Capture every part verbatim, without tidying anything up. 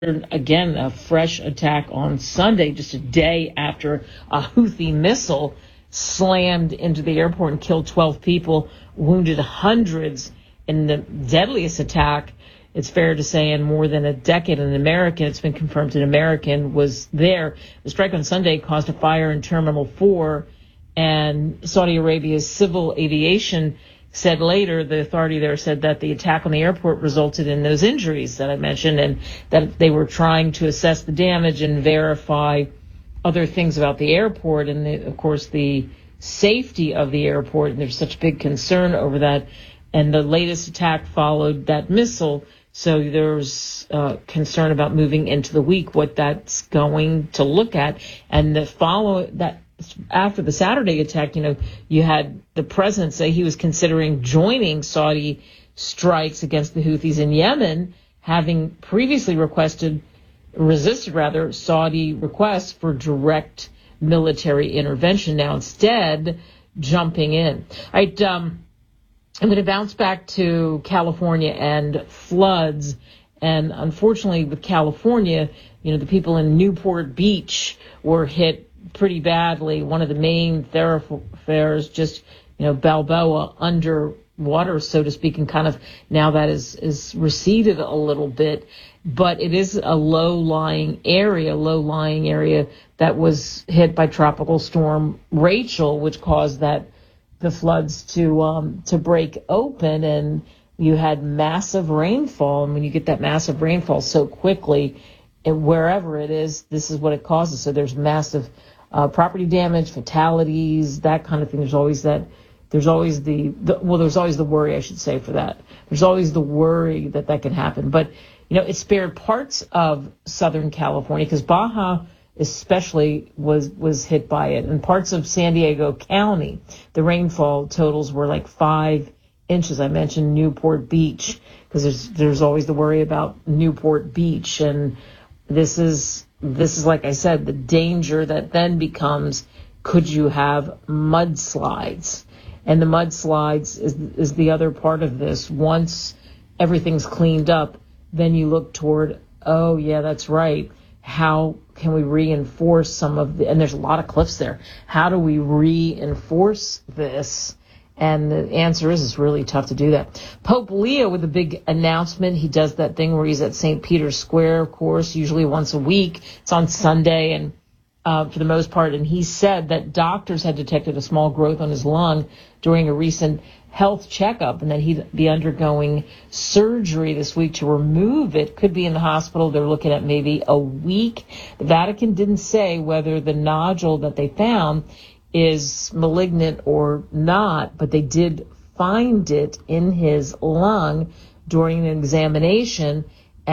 Again, a fresh attack on Sunday, just a day after a Houthi missile slammed into the airport and killed twelve people, wounded hundreds in the deadliest attack, it's fair to say, in more than a decade. An American, it's been confirmed an American was there. The strike on Sunday caused a fire in Terminal four, and Saudi Arabia's civil aviation said later, the authority there said that the attack on the airport resulted in those injuries that I mentioned, and that they were trying to assess the damage and verify other things about the airport and, the, of course, the safety of the airport. And there's such big concern over that. And the latest attack followed that missile. So there's uh, concern about moving into the week, what that's going to look at. And the follow that after the Saturday attack, you know, you had the president say he was considering joining Saudi strikes against the Houthis in Yemen, having previously requested, resisted rather, Saudi requests for direct military intervention. Now instead, jumping in. I, um, I'm going to bounce back to California and floods. And unfortunately, with California, you know, the people in Newport Beach were hit pretty badly. One of the main thoroughfares, just, you know, Balboa, underwater, so to speak, and kind of now that is, is receded a little bit. But it is a low-lying area, low-lying area that was hit by Tropical Storm Rachel, which caused that the floods to um, to break open, and you had massive rainfall. And when you get that massive rainfall so quickly, and wherever it is, this is what it causes. So there's massive uh, property damage, fatalities, that kind of thing. There's always that. There's always the, the well. There's always the worry, I should say, for that. There's always the worry that that can happen. But you know, it spared parts of Southern California because Baja especially was was hit by it, and parts of San Diego County. The rainfall totals were like five inches. I mentioned Newport Beach because there's there's always the worry about Newport Beach, and this is this is like I said, the danger that then becomes, could you have mudslides? And the mudslides is is the other part of this. Once everything's cleaned up, then you look toward, oh yeah, that's right. How can we reinforce some of the, and there's a lot of cliffs there. How do we reinforce this? And the answer is, it's really tough to do that. Pope Leo with a big announcement. He does that thing where he's at Saint Peter's Square, of course, usually once a week. It's on Sunday, and uh, for the most part. And he said that doctors had detected a small growth on his lung during a recent health checkup, and that he'd be undergoing surgery this week to remove it. Could be in the hospital. They're looking at maybe a week. The Vatican didn't say whether the nodule that they found is malignant or not, but they did find it in his lung during an examination,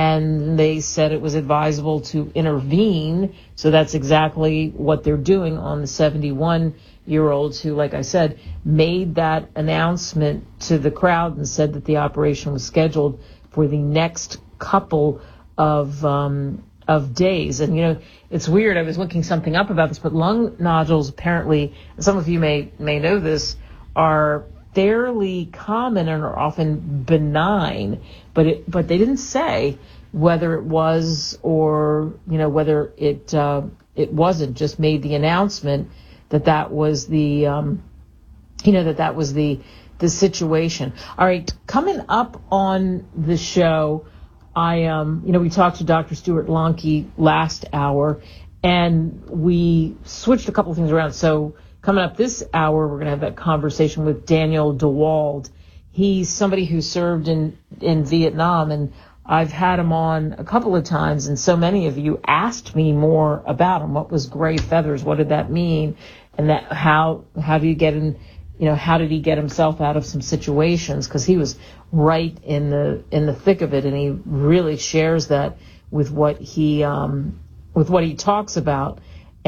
and they said it was advisable to intervene. So that's exactly what they're doing on the seventy-one-year-olds who, like I said, made that announcement to the crowd and said that the operation was scheduled for the next couple of um, of days. And, you know, it's weird. I was looking something up about this, but lung nodules apparently, some of you may may know this, are fairly common and are often benign, but it, but they didn't say whether it was or, you know, whether it uh, it wasn't. Just made the announcement that that was the, um, you know, that that was the the situation. All right, coming up on the show, I um, you know, we talked to Doctor Stuart Lonke last hour, and we switched a couple of things around. So coming up this hour, we're going to have that conversation with Daniel DeWald. He's somebody who served in, in Vietnam, and I've had him on a couple of times, and so many of you asked me more about him. What was gray feathers? What did that mean? And that how how do you get in? You know, how did he get himself out of some situations? Because he was right in the in the thick of it, and he really shares that with what he um, with what he talks about.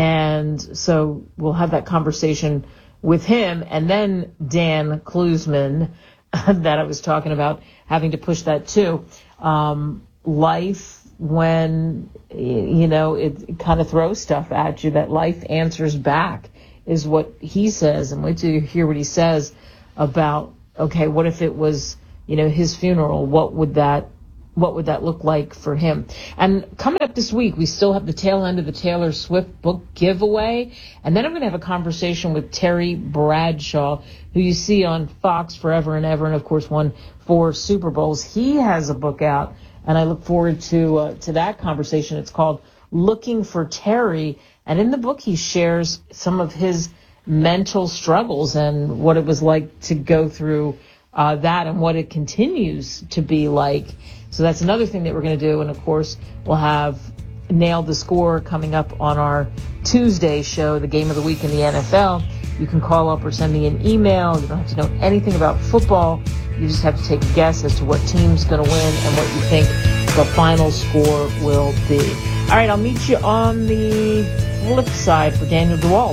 And so we'll have that conversation with him, and then Dan Klusman that I was talking about, having to push that too. Um, life, when, you know, it kind of throws stuff at you, that life answers back, is what he says. And wait till you hear what he says about, okay, what if it was, you know, his funeral? What would that what would that look like for him? And coming up this week, we still have the tail end of the Taylor Swift book giveaway. And then I'm going to have a conversation with Terry Bradshaw, who you see on Fox Forever and Ever, and of course won four Super Bowls. He has a book out, and I look forward to uh, to that conversation. It's called Looking for Terry. And in the book, he shares some of his mental struggles and what it was like to go through uh, that and what it continues to be like. So that's another thing that we're going to do. And, of course, we'll have Nailed the Score coming up on our Tuesday show, the game of the week in the N F L. You can call up or send me an email. You don't have to know anything about football. You just have to take a guess as to what team's going to win and what you think the final score will be. All right, I'll meet you on the flip side for Daniel DeWalt.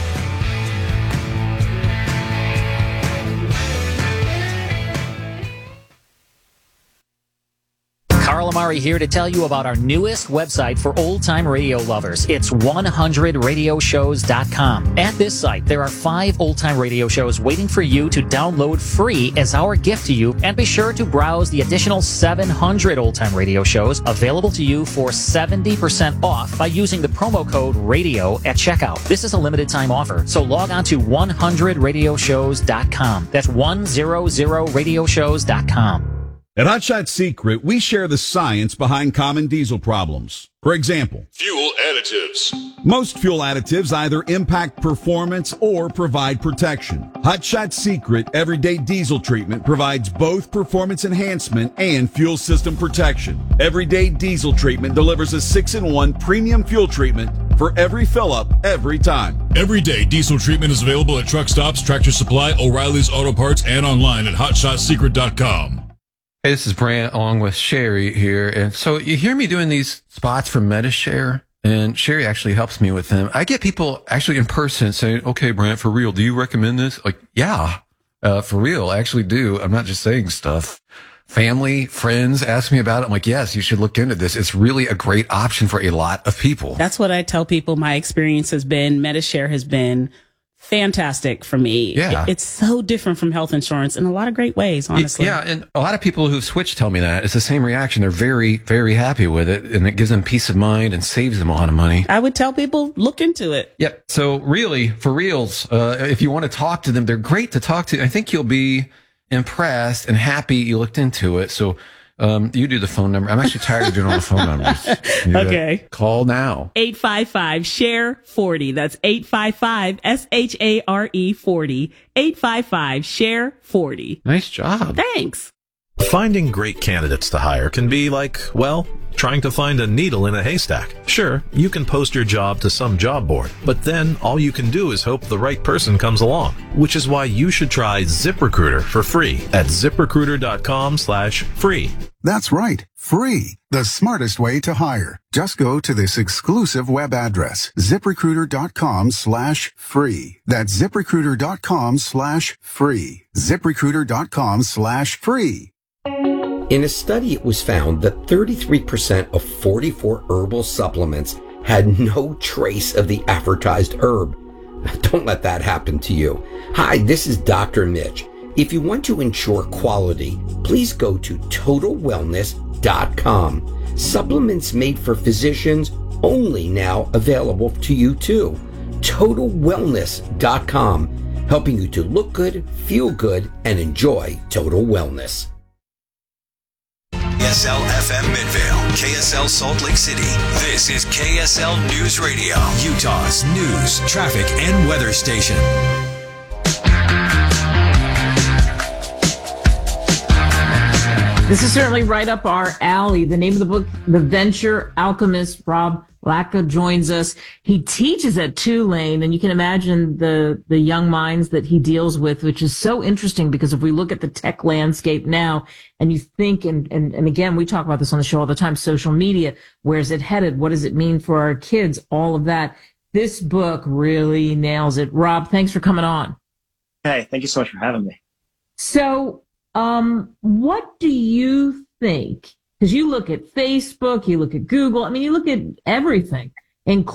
Carl Amari here to tell you about our newest website for old-time radio lovers. It's one hundred radio shows dot com. At this site, there are five old-time radio shows waiting for you to download free as our gift to you. And be sure to browse the additional seven hundred old-time radio shows available to you for seventy percent off by using the promo code RADIO at checkout. This is a limited-time offer, so log on to one hundred radio shows dot com. That's one hundred radio shows dot com. At Hot Shot Secret, we share the science behind common diesel problems. For example, fuel additives. Most fuel additives either impact performance or provide protection. Hot Shot Secret Everyday Diesel Treatment provides both performance enhancement and fuel system protection. Everyday Diesel Treatment delivers a six in one premium fuel treatment for every fill-up, every time. Everyday Diesel Treatment is available at truck stops, Tractor Supply, O'Reilly's Auto Parts, and online at hot shot secret dot com. Hey, this is Brant along with Sherry here. And so you hear me doing these spots for MediShare, and Sherry actually helps me with them. I get people actually in person saying, okay, Brant, for real, do you recommend this? Like, yeah, uh, for real, I actually do. I'm not just saying stuff. Family, friends ask me about it. I'm like, yes, you should look into this. It's really a great option for a lot of people. That's what I tell people. My experience has been, MediShare has been fantastic for me. Yeah. It's so different from health insurance in a lot of great ways, honestly. Yeah, and a lot of people who've switched tell me that. It's the same reaction. They're very, very happy with it, and it gives them peace of mind and saves them a lot of money. I would tell people, look into it. Yep. So really, for reals, uh, if you want to talk to them, they're great to talk to. I think you'll be impressed and happy you looked into it. So Um, you do the phone number. I'm actually tired of doing all the phone numbers. Okay. Call now. eight five five, S H A R E, forty. That's eight five five, S H A R E, forty. eight five five, S H A R E, forty. Nice job. Thanks. Finding great candidates to hire can be like, well, trying to find a needle in a haystack. Sure, you can post your job to some job board, but then all you can do is hope the right person comes along, which is why you should try ZipRecruiter for free at ZipRecruiter.com slash free. That's right, free. The smartest way to hire. Just go to this exclusive web address, ZipRecruiter.com slash free. That's ZipRecruiter.com slash free. ZipRecruiter.com slash free. In a study, it was found that thirty-three percent of forty-four herbal supplements had no trace of the advertised herb. Don't let that happen to you. Hi, this is Doctor Mitch. If you want to ensure quality, please go to total wellness dot com. Supplements made for physicians only now available to you too. total wellness dot com, helping you to look good, feel good, and enjoy total wellness. K S L F M Midvale, K S L Salt Lake City. This is K S L News Radio, Utah's news, traffic, and weather station. This is certainly right up our alley. The name of the book, The Venture Alchemist. Rob Lacka joins us. He teaches at Tulane, and you can imagine the, the young minds that he deals with, which is so interesting because if we look at the tech landscape now and you think, and, and, and again, we talk about this on the show all the time, social media, where's it headed? What does it mean for our kids? All of that. This book really nails it. Rob, thanks for coming on. Hey, thank you so much for having me. So, um, what do you think? Because you look at Facebook, you look at Google, I mean, you look at everything,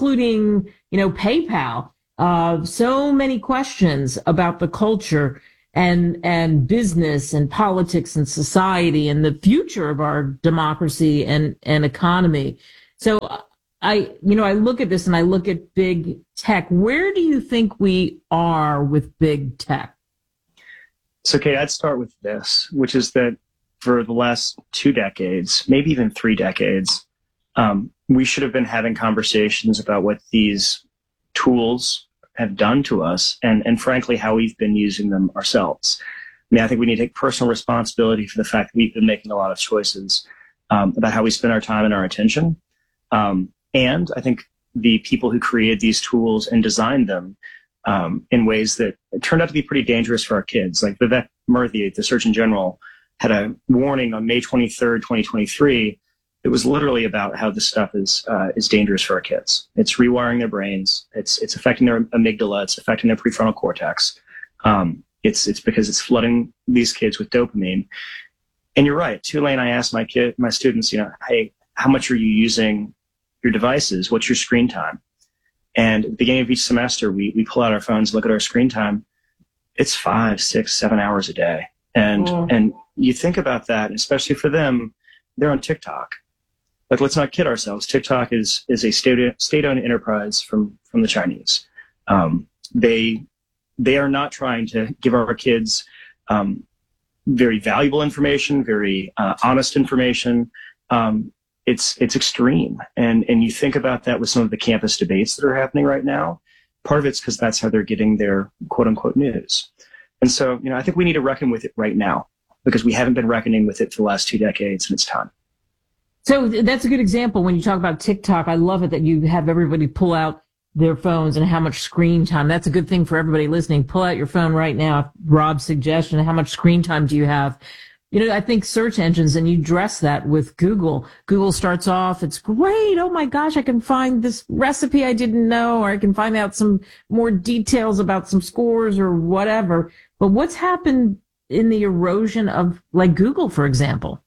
including, you know, PayPal. Uh, so many questions about the culture. and and business and politics and society and the future of our democracy and, and economy. So I, you know, I look at this and I look at big tech. Where do you think we are with big tech? So, Kate, I'd start with this, which is that for the last two decades, maybe even three decades, um, we should have been having conversations about what these tools have done to us and, and frankly, how we've been using them ourselves. I mean, I think we need to take personal responsibility for the fact that we've been making a lot of choices um, about how we spend our time and our attention. Um, and I think the people who created these tools and designed them um, in ways that turned out to be pretty dangerous for our kids. Like Vivek Murthy, the Surgeon General, had a warning on May twenty-third, twenty twenty-three. It was literally about how this stuff is uh, is dangerous for our kids. It's rewiring their brains. It's it's affecting their amygdala. It's affecting their prefrontal cortex. Um, it's it's because it's flooding these kids with dopamine. And you're right. Tulane, I asked my kid, my students, you know, hey, how much are you using your devices? What's your screen time? And at the beginning of each semester, we we pull out our phones, look at our screen time. It's five, six, seven hours a day. And mm. and you think about that, especially for them, they're on TikTok. Like, let's not kid ourselves. TikTok is is a state state-owned enterprise from from the Chinese. Um, they they are not trying to give our kids um, very valuable information, very uh, honest information. Um, it's it's extreme, and and you think about that with some of the campus debates that are happening right now. Part of it's because that's how they're getting their quote unquote news. And so, you know, I think we need to reckon with it right now because we haven't been reckoning with it for the last two decades, and it's time. So that's a good example when you talk about TikTok. I love it that you have everybody pull out their phones and how much screen time. That's a good thing for everybody listening. Pull out your phone right now. Rob's suggestion, how much screen time do you have? You know, I think search engines, and you dress that with Google. Google starts off, it's great. Oh my gosh, I can find this recipe I didn't know, or I can find out some more details about some scores or whatever. But what's happened in the erosion of, like, Google, for example?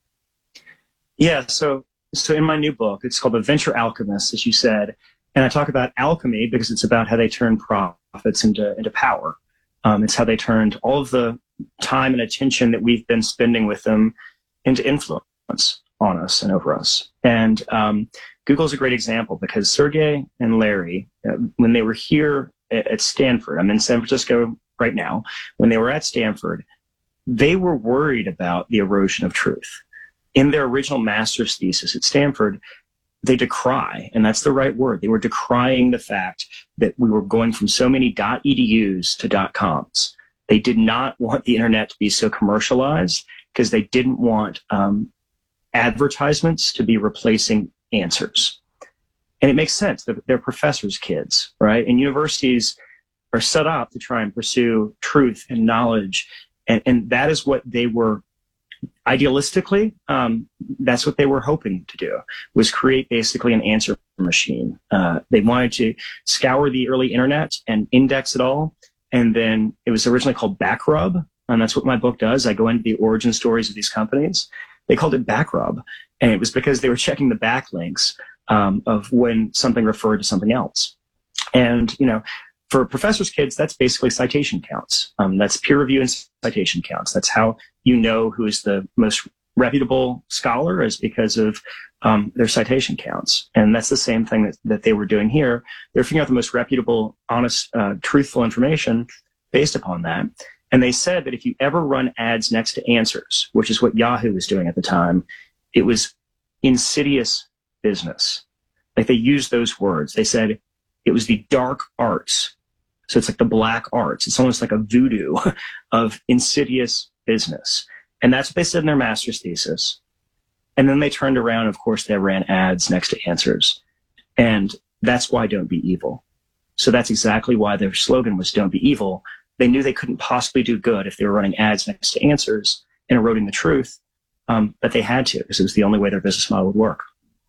Yeah, so so in my new book, it's called The Venture Alchemist, as you said, and I talk about alchemy because it's about how they turn profits into into power. Um, it's how they turned all of the time and attention that we've been spending with them into influence on us and over us. And um, Google's a great example because Sergey and Larry, uh, when they were here at, at Stanford, I'm in San Francisco right now, when they were at Stanford, they were worried about the erosion of truth. In their original master's thesis at Stanford, they decry, and that's the right word, they were decrying the fact that we were going from so many .edus to .coms. They did not want the internet to be so commercialized because they didn't want um, advertisements to be replacing answers. And it makes sense. They're, they're professors' kids, right? And universities are set up to try and pursue truth and knowledge. And, and that is what they were idealistically, um, that's what they were hoping to do, was create basically an answer machine. Uh, they wanted to scour the early internet and index it all. And then it was originally called Backrub. And that's what my book does. I go into the origin stories of these companies. They called it Backrub. And it was because they were checking the backlinks um, of when something referred to something else. And, you know, for professors' kids, that's basically citation counts. Um, that's peer review and citation counts. That's how you know who is the most reputable scholar, is because of um, their citation counts. And that's the same thing that, that they were doing here. They're figuring out the most reputable, honest, uh, truthful information based upon that. And they said that if you ever run ads next to answers, which is what Yahoo was doing at the time, it was insidious business. Like, they used those words. They said it was the dark arts. So it's like the black arts. It's almost like a voodoo of insidious business. And that's what they said in their master's thesis. And then they turned around, of course, they ran ads next to answers. And that's why Don't Be Evil. So that's exactly why their slogan was Don't Be Evil. They knew they couldn't possibly do good if they were running ads next to answers and eroding the truth. Um, but they had to, because it was the only way their business model would work.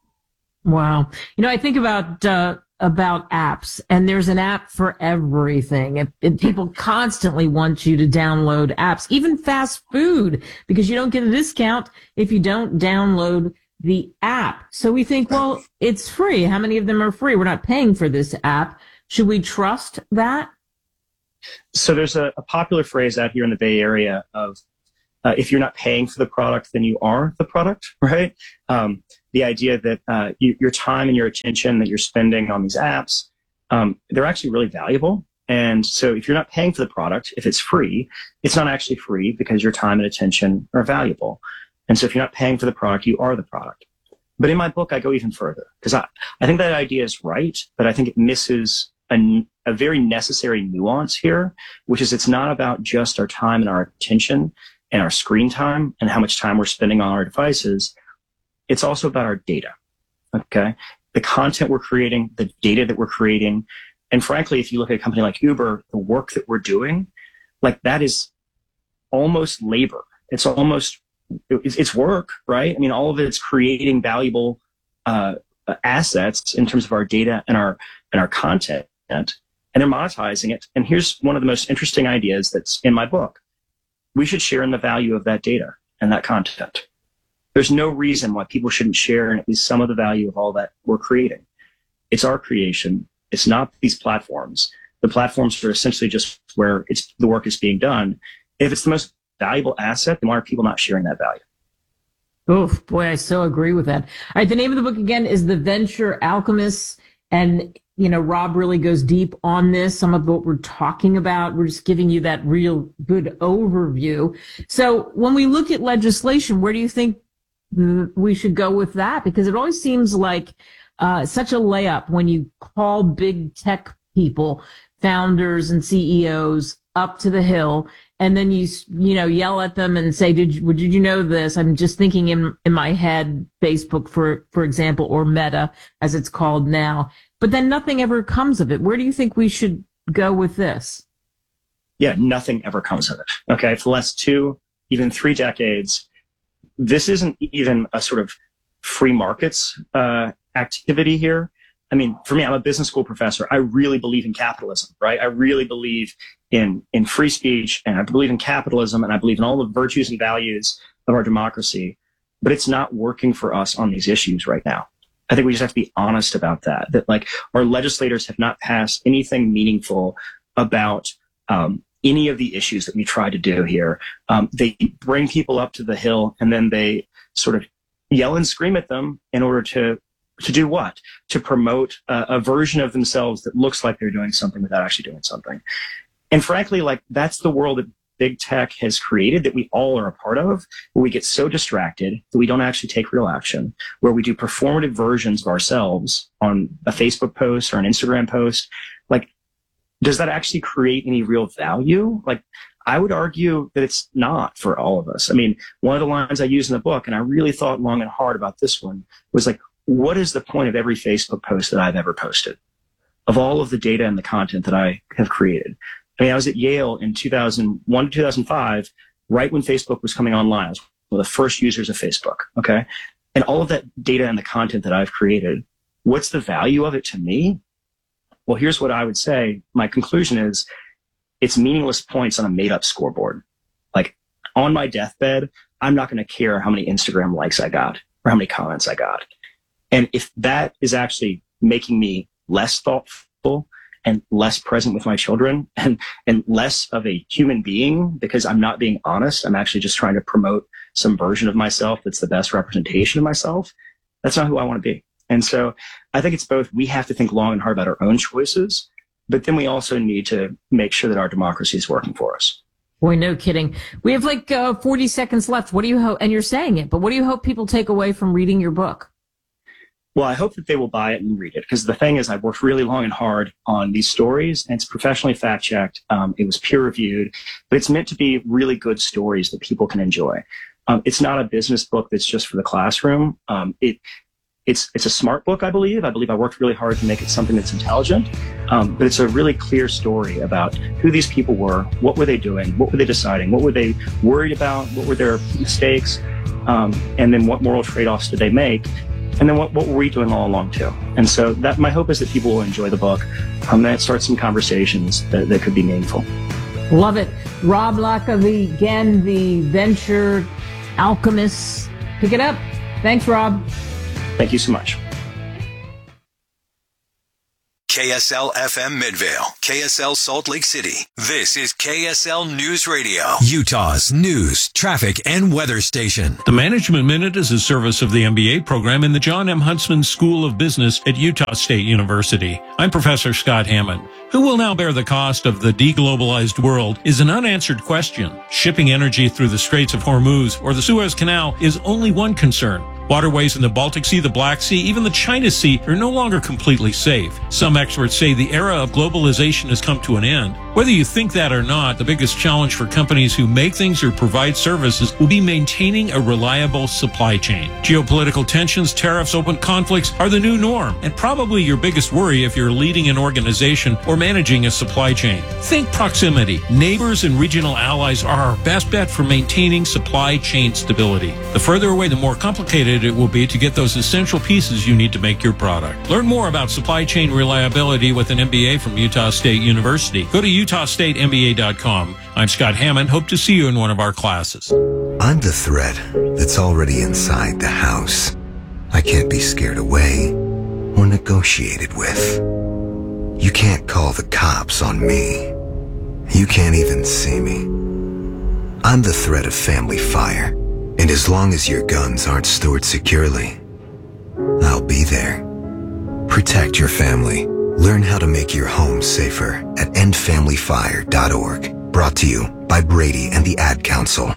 Wow. You know, I think about uh, about apps, and there's an app for everything. And, and people constantly want you to download apps, even fast food, because you don't get a discount if you don't download the app. So we think, well, it's free. How many of them are free? We're not paying for this app. Should we trust that? So there's a, a popular phrase out here in the Bay Area of, uh, if you're not paying for the product, then you are the product, right? Um, the idea that uh, you, your time and your attention that you're spending on these apps, um, they're actually really valuable. And so if you're not paying for the product, if it's free, it's not actually free because your time and attention are valuable. And so if you're not paying for the product, you are the product. But in my book, I go even further because I, I think that idea is right, but I think it misses a, a very necessary nuance here, which is it's not about just our time and our attention and our screen time and how much time we're spending on our devices. It's also about our data, okay? The content we're creating, the data that we're creating. And frankly, if you look at a company like Uber, the work that we're doing, like that is almost labor. It's almost, it's work, right? I mean, all of it's creating valuable uh, assets in terms of our data and our and our content, and they're monetizing it. And here's one of the most interesting ideas that's in my book. We should share in the value of that data and that content. There's no reason why people shouldn't share in at least some of the value of all that we're creating. It's our creation. It's not these platforms. The platforms are essentially just where it's the work is being done. If it's the most valuable asset, then why are people not sharing that value? Oh, boy, I so agree with that. All right, the name of the book again is The Venture Alchemists. And, you know, Rob really goes deep on this, some of what we're talking about. We're just giving you that real good overview. So when we look at legislation, where do you think we should go with that? Because it always seems like uh, such a layup when you call big tech people, founders and C E Os up to the hill, and then you, you know, yell at them and say, did you, did you know this? I'm just thinking in, in my head, Facebook, for, for example, or Meta, as it's called now. But then nothing ever comes of it. Where do you think we should go with this? Yeah, nothing ever comes of it. Okay, for the last two, even three decades, this isn't even a sort of free markets uh, activity here. I mean, for me, I'm a business school professor. I really believe in capitalism, right? I really believe in, in free speech, and I believe in capitalism, and I believe in all the virtues and values of our democracy. But it's not working for us on these issues right now. I think we just have to be honest about that, that like our legislators have not passed anything meaningful about um, any of the issues that we try to do here. Um, they bring people up to the hill, and then they sort of yell and scream at them in order to To do what? To promote a, a version of themselves that looks like they're doing something without actually doing something. And frankly, like that's the world that big tech has created that we all are a part of, where we get so distracted that we don't actually take real action, where we do performative versions of ourselves on a Facebook post or an Instagram post. Like, does that actually create any real value? Like, I would argue that it's not for all of us. I mean, one of the lines I use in the book, and I really thought long and hard about this one, was like, what is the point of every Facebook post that I've ever posted, of all of the data and the content that I have created? I mean, I was at Yale in two thousand one to two thousand five, right when Facebook was coming online. I was one of the first users of Facebook, okay? And all of that data and the content that I've created, what's the value of it to me? Well, here's what I would say. My conclusion is it's meaningless points on a made-up scoreboard. Like, on my deathbed, I'm not going to care how many Instagram likes I got or how many comments I got. And if that is actually making me less thoughtful and less present with my children and, and less of a human being because I'm not being honest, I'm actually just trying to promote some version of myself that's the best representation of myself, that's not who I want to be. And so I think it's both. We have to think long and hard about our own choices, but then we also need to make sure that our democracy is working for us. Boy, no kidding. We have like uh, forty seconds left. What do you hope, and you're saying it, but what do you hope people take away from reading your book? Well, I hope that they will buy it and read it, because the thing is, I've worked really long and hard on these stories, and it's professionally fact-checked. Um, it was peer-reviewed, but it's meant to be really good stories that people can enjoy. Um, it's not a business book that's just for the classroom. Um, it, it's it's a smart book, I believe. I believe I worked really hard to make it something that's intelligent, um, but it's a really clear story about who these people were, what were they doing, what were they deciding, what were they worried about, what were their mistakes, um, and then what moral trade-offs did they make. And then what, what were we doing all along too? And so that my hope is that people will enjoy the book, um, and start some conversations that, that could be meaningful. Love it. Rob Lockerbie, again, The Venture Alchemists. Pick it up. Thanks, Rob. Thank you so much. K S L F M Midvale, K S L Salt Lake City. This is K S L News Radio, Utah's news, traffic, and weather station. The Management Minute is a service of the M B A program in the John M. Huntsman School of Business at Utah State University. I'm Professor Scott Hammond. Who will now bear the cost of the deglobalized world is an unanswered question. Shipping energy through the Straits of Hormuz or the Suez Canal is only one concern. Waterways in the Baltic Sea, the Black Sea, even the China Sea are no longer completely safe. Some experts say the era of globalization has come to an end. Whether you think that or not, the biggest challenge for companies who make things or provide services will be maintaining a reliable supply chain. Geopolitical tensions, tariffs, open conflicts are the new norm, and probably your biggest worry if you're leading an organization or managing a supply chain. Think proximity. Neighbors and regional allies are our best bet for maintaining supply chain stability. The further away, the more complicated it will be to get those essential pieces you need to make your product. Learn more about supply chain reliability with an M B A from Utah State University. Go to utah state m b a dot com. I'm Scott Hammond. Hope to see you in one of our classes. I'm the thread that's already inside the house. I can't be scared away or negotiated with. You can't call the cops on me. You can't even see me. I'm the threat of family fire. And as long as your guns aren't stored securely, I'll be there. Protect your family. Learn how to make your home safer at end family fire dot org. Brought to you by Brady and the Ad Council.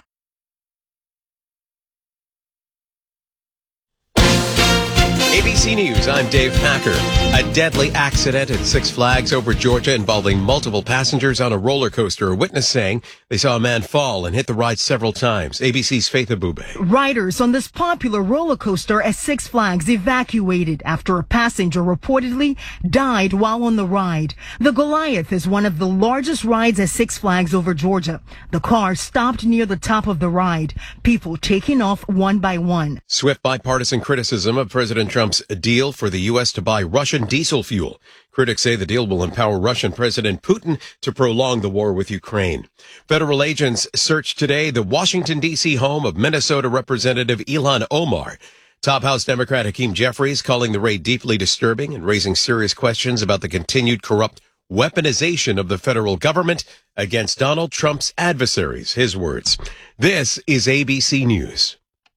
A B C News, I'm Dave Packer. A deadly accident at Six Flags over Georgia involving multiple passengers on a roller coaster. A witness saying they saw a man fall and hit the ride several times. A B C's Faith Abube. Riders on this popular roller coaster at Six Flags evacuated after a passenger reportedly died while on the ride. The Goliath is one of the largest rides at Six Flags over Georgia. The car stopped near the top of the ride, people taking off one by one. Swift bipartisan criticism of President Trump's deal for the U S to buy Russian diesel fuel. Critics say the deal will empower Russian President Putin to prolong the war with Ukraine. Federal agents searched today the Washington, D C home of Minnesota Representative Ilhan Omar. Top House Democrat Hakeem Jeffries calling the raid deeply disturbing and raising serious questions about the continued corrupt weaponization of the federal government against Donald Trump's adversaries. His words. This is A B C News.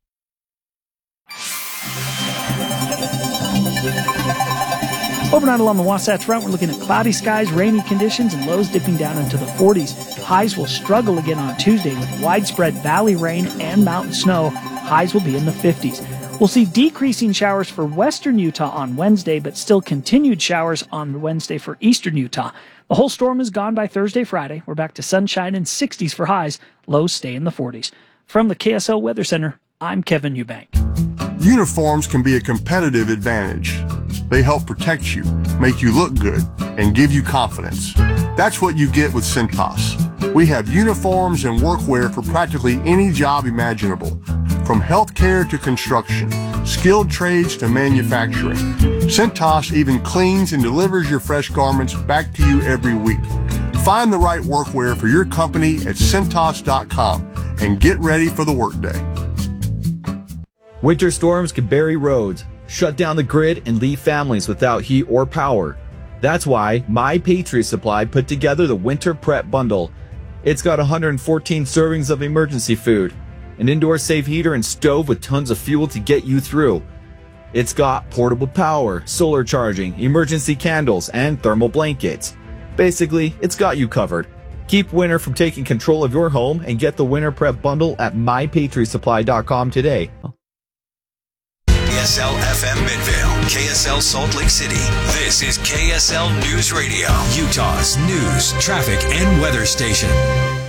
Overnight along the Wasatch Front, we're looking at cloudy skies, rainy conditions, and lows dipping down into the forties. Highs will struggle again on Tuesday with widespread valley rain and mountain snow. Highs will be in the fifties. We'll see decreasing showers for western Utah on Wednesday, but still continued showers on Wednesday for eastern Utah. The whole storm is gone by Thursday, Friday. We're back to sunshine and sixties for highs. Lows stay in the forties. From the K S L Weather Center, I'm Kevin Eubank. Uniforms can be a competitive advantage. They help protect you, make you look good, and give you confidence. That's what you get with Cintas. We have uniforms and workwear for practically any job imaginable, from healthcare to construction, skilled trades to manufacturing. Cintas even cleans and delivers your fresh garments back to you every week. Find the right workwear for your company at Cintas dot com and get ready for the workday. Winter storms can bury roads, shut down the grid, and leave families without heat or power. That's why My Patriot Supply put together the Winter Prep Bundle. It's got one hundred fourteen servings of emergency food, an indoor safe heater and stove with tons of fuel to get you through. It's got portable power, solar charging, emergency candles, and thermal blankets. Basically, it's got you covered. Keep winter from taking control of your home and get the Winter Prep Bundle at my patriot supply dot com today. K S L F M Midvale, K S L Salt Lake City. This is K S L News Radio, Utah's news, traffic, and weather station.